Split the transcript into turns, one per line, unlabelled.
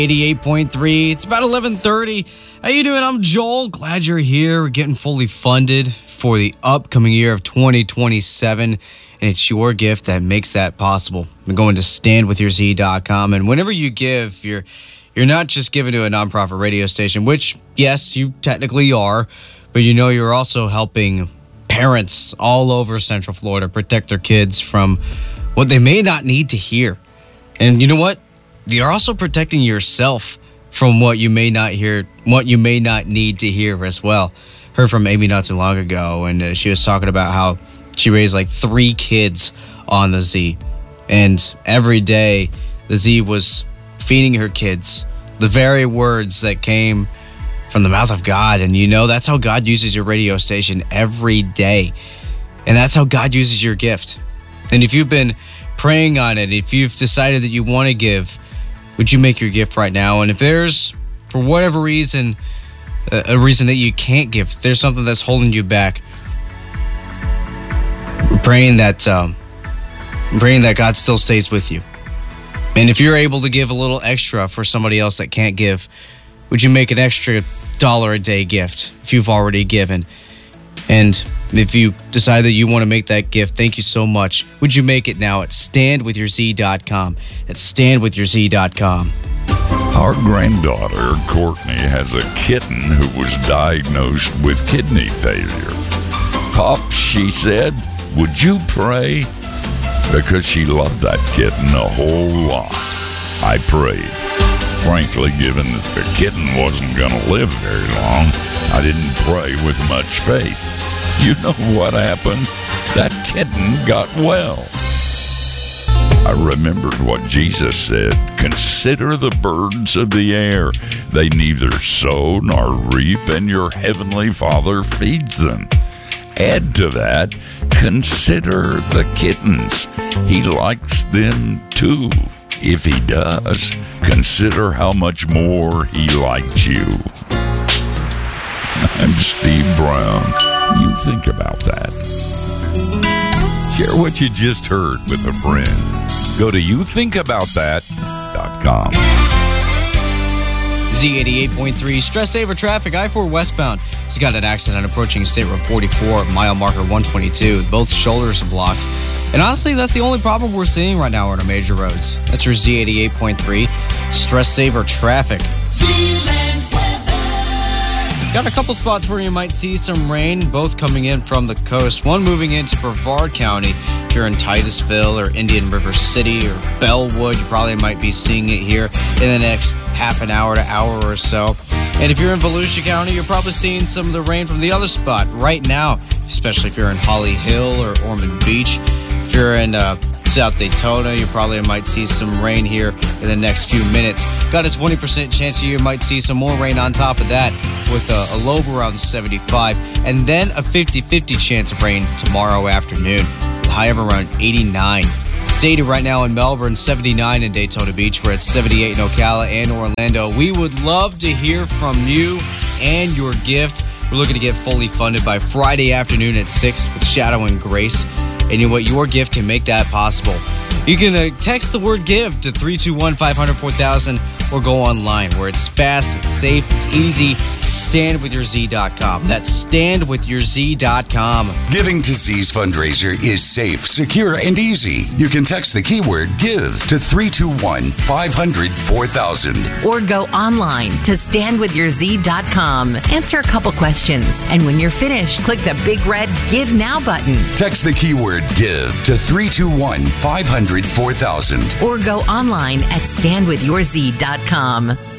88.3. It's about 11:30. How you doing? I'm Joel. Glad you're here. We're getting fully funded for the upcoming year of 2027, and it's your gift that makes that possible. We're going to standwithyourz.com, and whenever you give, you're not just giving to a nonprofit radio station, which, yes, you technically are, but you know you're also helping parents all over Central Florida protect their kids from what they may not need to hear. And you know what? You're also protecting yourself from what you may not hear, what you may not need to hear as well. Heard from Amy not too long ago, and she was talking about how she raised like 3 kids on the Z. And every day, the Z was feeding her kids the very words that came from the mouth of God. And you know, that's how God uses your radio station every day. And that's how God uses your gift. And if you've been praying on it, if you've decided that you want to give, would you make your gift right now? And if there's, for whatever reason, a reason that you can't give, if there's something that's holding you back, we're praying that God still stays with you. And if you're able to give a little extra for somebody else that can't give, would you make an extra $1 a day gift if you've already given? And if you decide that you want to make that gift, thank you so much. Would you make it now at standwithyourz.com? At standwithyourz.com.
Our granddaughter, Courtney, has a kitten who was diagnosed with kidney failure. Pop, she said, would you pray? Because she loved that kitten a whole lot. I prayed. Frankly, given that the kitten wasn't going to live very long, I didn't pray with much faith. You know what happened? That kitten got well. I remembered what Jesus said. Consider the birds of the air. They neither sow nor reap, and your heavenly Father feeds them. Add to that, consider the kittens. He likes them too. If he does, consider how much more he likes you. I'm Steve Brown. You think about that. Share what you just heard with a friend. Go to youthinkaboutthat.com.
Z88.3, stress saver traffic, I-4 westbound. It's got an accident approaching State Road 44, mile marker 122. Both shoulders are blocked. And honestly, that's the only problem we're seeing right now on our major roads. That's your Z88.3, stress saver traffic. Got a couple spots where you might see some rain, both coming in from the coast. One moving into Brevard County. If you're in Titusville or Indian River City or Bellwood, you probably might be seeing it here in the next half an hour to hour or so. And if you're in Volusia County, you're probably seeing some of the rain from the other spot right now, especially if you're in Holly Hill or Ormond Beach. If you're in South Daytona, you probably might see some rain here in the next few minutes. Got a 20% chance you might see some more rain on top of that with a low around 75, and then a 50-50 chance of rain tomorrow afternoon, high of around 89. It's 80 right now in Melbourne, 79 in Daytona Beach. We're at 78 in Ocala and Orlando. We would love to hear from you and your gift. We're looking to get fully funded by Friday afternoon at 6 with Shadow and Grace. And you know what? Your gift can make that possible. You can text the word GIVE to 321-500-4000 or go online where it's fast, it's safe, it's easy. Standwithyourz.com. That's standwithyourz.com.
Giving to Z's fundraiser is safe, secure, and easy. You can text the keyword GIVE to 321-500-4000.
Or go online to standwithyourz.com. Answer a couple questions. And when you're finished, click the big red Give Now button.
Text the keyword GIVE to 321-500-4000.
Or go online at standwithyourz.com.